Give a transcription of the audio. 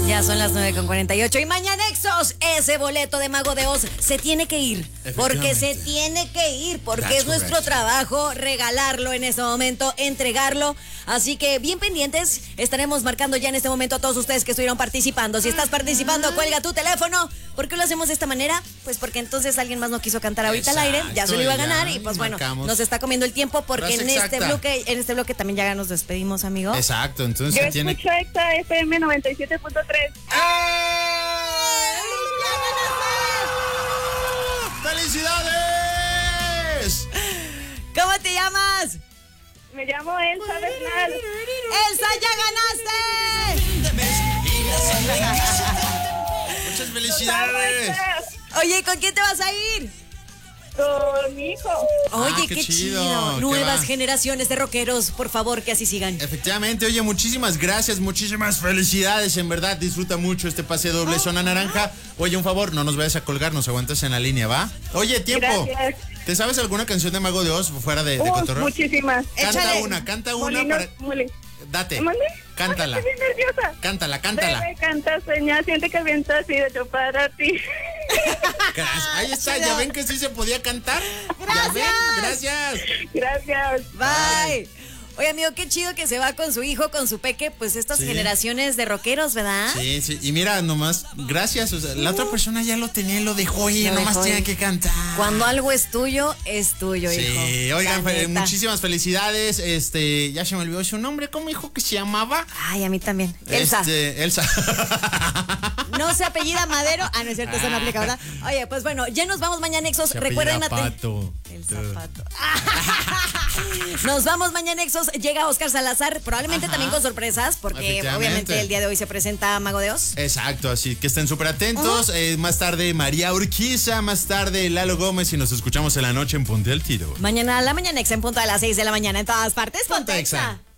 Ya son las 9:48 y Mañanexos, ese boleto de Mago de Oz se tiene que ir. Porque se tiene que ir, porque es nuestro trabajo regalarlo en este momento, entregarlo. Así que bien pendientes, estaremos marcando ya en este momento a todos ustedes que estuvieron participando. Si estás participando, cuelga tu teléfono. ¿Por qué lo hacemos de esta manera? Pues porque entonces alguien más no quiso cantar ahorita al aire, ya se lo iba a ganar y pues bueno, nos está comiendo el tiempo porque en este bloque también ya nos despedimos, amigo. Exacto, entonces yo escucho Exa FM 97.3. ¡Felicidades! ¿Cómo te llamas? Me llamo Elsa Bernal. ¡Elsa, ya ganaste! ¡Muchas felicidades! Oye, ¿con quién te vas a ir? Con mi hijo. Oye, qué chido. Nuevas generaciones de rockeros, por favor, que así sigan. Efectivamente, oye, muchísimas gracias, muchísimas felicidades, en verdad, disfruta mucho este pase doble Zona Naranja. Oye, un favor, no nos vayas a colgar, nos aguantas en la línea, ¿va? Oye, tiempo. Gracias. ¿Te sabes alguna canción de Mago de Oz fuera de cotorreo? Muchísimas. Canta una para... Date. Cántala. Estoy bien nerviosa. Cántala. Bebé, canta, sueña, siente que el viento ha sido hecho para ti. Ahí está, ya ven que sí se podía cantar. Gracias. ¿Ya ven? Gracias. Bye. Oye, amigo, qué chido que se va con su hijo, con su peque, pues estas generaciones de rockeros, ¿verdad? Sí, y mira, nomás, gracias, o sea, la otra persona ya lo tenía y lo dejó y nomás tenía que cantar. Cuando algo es tuyo, hijo. Sí, oigan, muchísimas felicidades, ya se me olvidó su nombre, ¿cómo dijo que se llamaba? Ay, a mí también, Elsa. Elsa. No se apellida Madero, no es cierto, eso no aplica, ¿verdad? Oye, pues bueno, ya nos vamos Mañanexos, recuerden Pato. El zapato. Nos vamos Mañanexos. Llega Oscar Salazar, probablemente también con sorpresas, porque obviamente el día de hoy se presenta Mago de Oz. Exacto, así que estén súper atentos. Más tarde María Urquiza, más tarde Lalo Gómez y nos escuchamos en la noche en Ponte al Tiro. Mañana la Mañanexa en punto de las 6 de la mañana en todas partes. Ponte Exa.